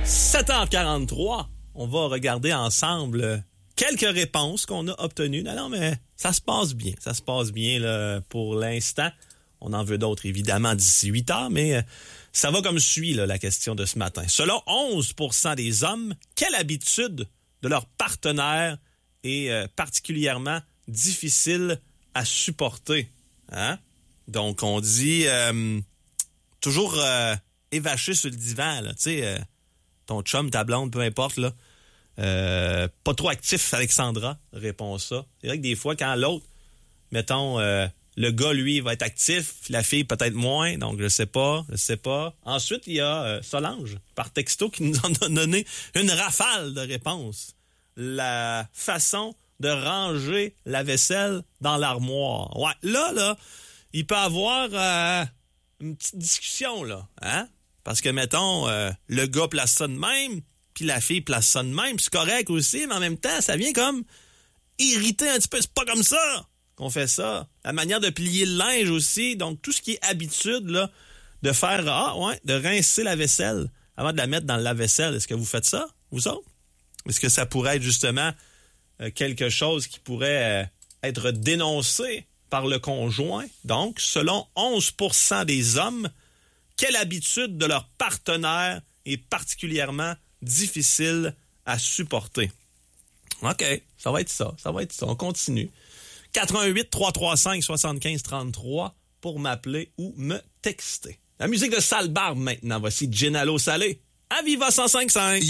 7h43, on va regarder ensemble quelques réponses qu'on a obtenues. Non, mais ça se passe bien là, pour l'instant. On en veut d'autres, évidemment, d'ici 8 heures, mais ça va comme suit, là, la question de ce matin. Selon 11% des hommes, quelle habitude de leur partenaire est particulièrement difficile à supporter? Hein? Donc, on dit toujours évaché sur le divan, là, tu sais, ton chum, ta blonde, peu importe, là. Pas trop actif, Alexandra répond ça. C'est vrai que des fois, quand l'autre, mettons, le gars, lui, va être actif, la fille peut-être moins, donc je sais pas. Ensuite, il y a Solange, par texto, qui nous en a donné une rafale de réponses. La façon de ranger la vaisselle dans l'armoire. Ouais, là, il peut y avoir une petite discussion, là, hein? Parce que, mettons, le gars place ça de même, puis la fille place ça de même, c'est correct aussi, mais en même temps, ça vient comme irriter un petit peu. C'est pas comme ça qu'on fait ça. La manière de plier le linge aussi, donc tout ce qui est habitude, là, de faire, de rincer la vaisselle avant de la mettre dans le lave-vaisselle. Est-ce que vous faites ça, vous autres? Est-ce que ça pourrait être justement quelque chose qui pourrait être dénoncé par le conjoint? Donc, selon 11% des hommes, quelle habitude de leur partenaire est particulièrement difficile à supporter? OK, ça va être ça. On continue. 88-335-7533 pour m'appeler ou me texter. La musique de Sale Barbe maintenant. Voici Gennaro Salé. À Viva 105.5.